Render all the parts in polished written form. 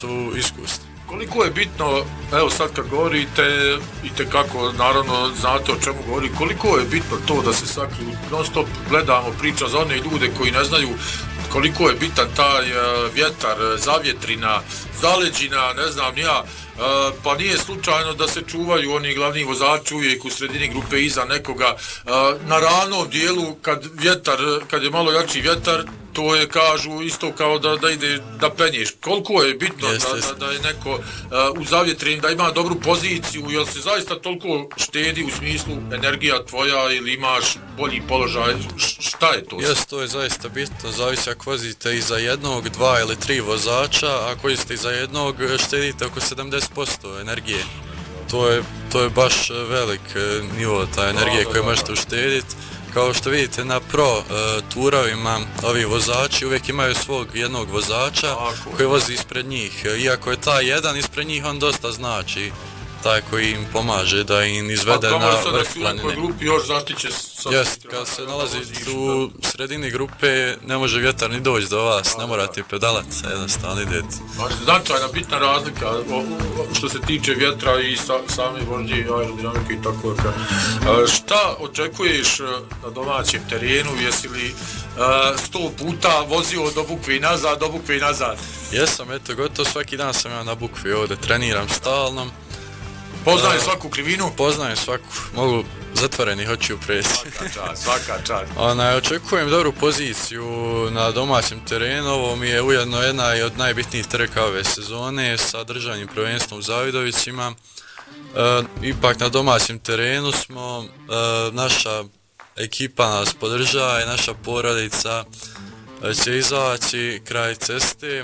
su iskusni. Koliko je bitno, evo sad kad govorite, itekako naravno znate o čemu govori, koliko je bitno to da se svaki non stop gledamo priča za one ljude koji ne znaju koliko je bitan taj vjetar, zavjetrina, zaleđina, ne znam ni ja, pa nije slučajno da se čuvaju oni glavni vozači uvijek u sredini grupe iza nekoga. Na ravnom dijelu kad je malo jači vjetar, to je, kažu, isto kao da ide da penješ. Koliko je bitno da je neko u zavjetrini, da ima dobru poziciju, jel se zaista toliko štedi u smislu energija tvoja ili imaš bolji položaj, šta je to? Jes, to je zaista bitno, zavisi ako vozite i za jednog, dva ili tri vozača, ako vozite i za jednog štedite oko 70% energije. To je baš velik nivo ta energije koju možete uštediti. Kao što vidite na pro turovima, ovi vozači uvijek imaju svog jednog vozača koji vozi ispred njih. Iako je taj jedan ispred njih, on dosta znači taj koji im pomaže da im izvede na vrh planine. Grupi još zaštiće Jest, kad se nalazi u sredini grupe, ne može vjetar ni doći do vas, ne morate pedalat, jednostavno idete. Značajna bitna razlika što se tiče vjetra i same vožnje i aerodinamike i tako. Šta očekuješ na domaćem terenu, jesi li 100 puta vozio do Bukve i nazad? Jesam, eto, gotovo svaki dan sam ja na Bukvi ovdje, treniram stalno. Poznajem svaku krivinu? Poznajem svaku, mogu zatvorenih očiju presi. Svaka čast. Očekujem dobru poziciju na domaćem terenu, ovo mi je ujedno jedna od najbitnijih trka ove sezone sa državnim prvenstvom u Zavidovićima. Ipak na domaćem terenu smo, naša ekipa nas podržava i naša porodica će izaći kraj ceste.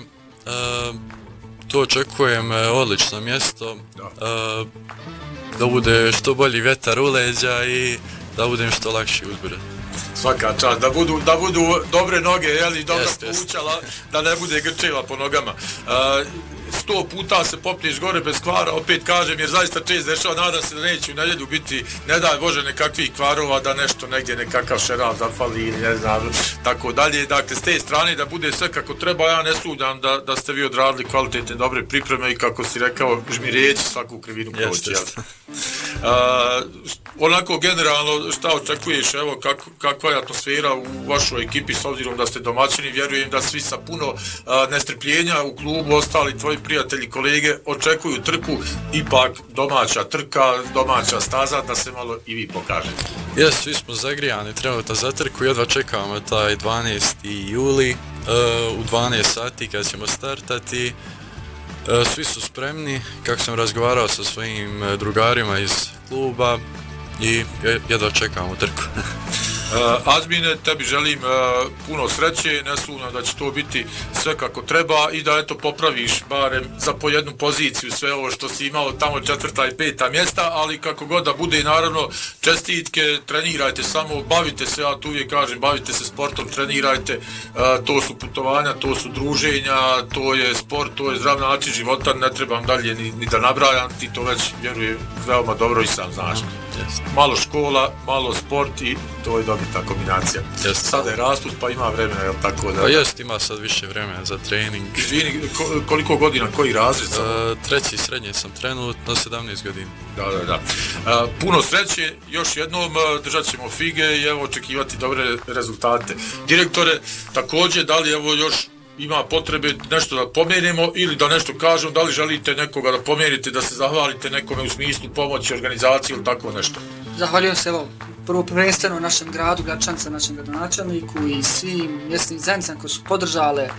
To očekujem odlično mjesto, da bude što bolji vjetar u leđa i da budem što lakši uzbiran. Svaka čast, da budu dobre noge, jeli, dobra pučala, da ne bude grčeva po nogama. 100 puta se popneš gore bez kvara, opet kažem, jer zaista čest dešava, nadam se da neće u nedjelju biti, ne daj Bože, nekakvih kvarova, da nešto negdje nekakav šeraf zafali ili ne znam, tako dalje. Dakle, s te strane da bude sve kako treba, ja ne sumnjam da ste vi odradili kvalitetne dobre pripreme i kako si rekao, žmireći svaku krivinu proći. Onako, generalno, šta očekuješ, evo, kakva je atmosfera u vašoj ekipi, s obzirom da ste domaćini, vjerujem da svi sa puno nestrpljenja u klubu, ostali tvoji prijatelji, kolege, očekuju trku, ipak domaća trka, domaća staza, da se malo i vi pokažete. Jes, svi smo zagrijani trenutno za trku, jedva čekamo taj 12. juli u 12 sati kad ćemo startati. Svi su spremni, kako sam razgovarao sa svojim drugarima iz kluba i jedva čekamo trku. Azmine, tebi želim puno sreće, ne sumnjam da će to biti sve kako treba i da eto popraviš barem za po jednu poziciju sve ovo što si imao tamo 4. i 5. mjesta, ali kako god da bude, naravno čestitke, trenirajte samo, bavite se, ja tu uvijek kažem, bavite se sportom, trenirajte, to su putovanja, to su druženja, to je sport, to je zdrav način života, ne trebam dalje ni da nabrajam, ti to već vjerujem veoma dobro i sam znaš. Malo škola, malo sport i to je dobita kombinacija. Sada je raspust pa ima vremena, je li tako? Pa jest, ima sad više vremena za trening. Izvini, koliko godina, koji razred? Treći srednje sam trenutno, 17 godina. Da. Puno sreće, još jednom držat ćemo fige i evo očekivati dobre rezultate. Direktore, također, da li evo još ima potrebe nešto da pomenemo ili da nešto kažem, da li želite nekoga da pomenite, da se zahvalite nekome u smislu pomoći, organizaciji ili tako nešto? Zahvaljujem se evo prvo prvenstveno našem gradu, Gračanca, našem gradonačelniku i svim mjesnim zajednicama koji su podržale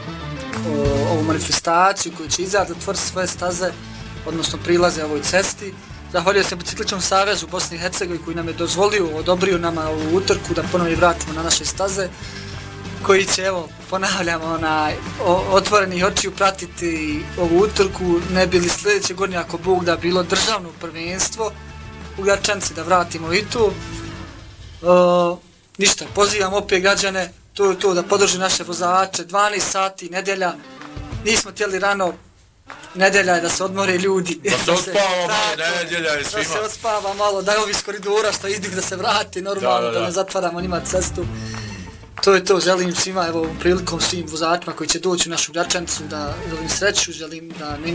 ovu manifestaciju, koji će izaći otvoriti svoje staze, odnosno prilaze ovoj cesti. Zahvaljujem se Bicikličnom savezu Bosne i Hercegovine koji nam je odobrio nama ovu utrku da ponovo vratimo na naše staze, koji će, evo, ponavljamo, otvorenih očiju pratiti ovu utrku, ne bi li sljedeće godine, ako Bog da, bilo državno prvenstvo u Gračanci, da vratimo i tu. Ništa, pozivam opet građane, to da podrži naše vozače, 12 sati, nedjelja, nismo htjeli rano, nedjelja je da se odmore ljudi. Da se odspava malo, nedjelja je svima. Da se odspava malo, da ovi iz koridora što idik da se vrati, normalno da ne zatvaramo njima cestu. To je to, želim svima, evo, prilikom svim vozačima koji će doći u našu Gračancu, da želim sreću, želim da